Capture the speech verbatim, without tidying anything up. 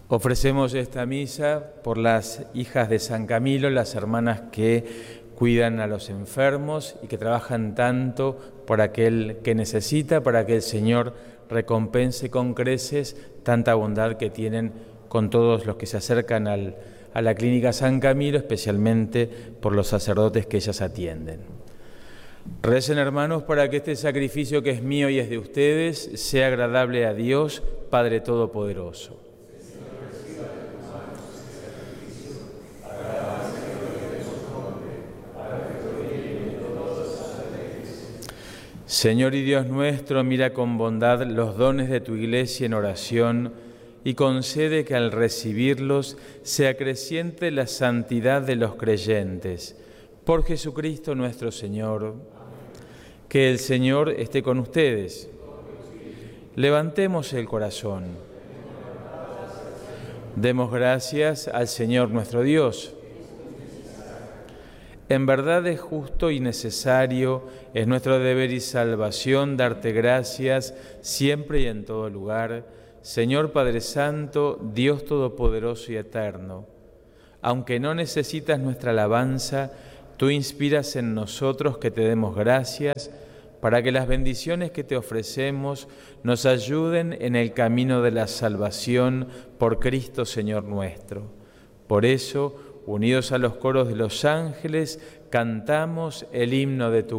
Ofrecemos esta misa por las hijas de San Camilo, las hermanas que cuidan a los enfermos y que trabajan tanto por aquel que necesita, para que el Señor recompense con creces tanta bondad que tienen con todos los que se acercan al, a la clínica San Camilo, especialmente por los sacerdotes que ellas atienden. Recen, hermanos, para que este sacrificio que es mío y es de ustedes sea agradable a Dios, Padre Todopoderoso. Señor y Dios nuestro, mira con bondad los dones de tu Iglesia en oración y concede que al recibirlos se acreciente la santidad de los creyentes. Por Jesucristo nuestro Señor. Que el Señor esté con ustedes. Levantemos el corazón. Demos gracias al Señor nuestro Dios. En verdad es justo y necesario, es nuestro deber y salvación darte gracias siempre y en todo lugar, Señor Padre Santo, Dios Todopoderoso y Eterno. Aunque no necesitas nuestra alabanza, tú inspiras en nosotros que te demos gracias para que las bendiciones que te ofrecemos nos ayuden en el camino de la salvación por Cristo Señor nuestro. Por eso, unidos a los coros de los ángeles, cantamos el himno de tu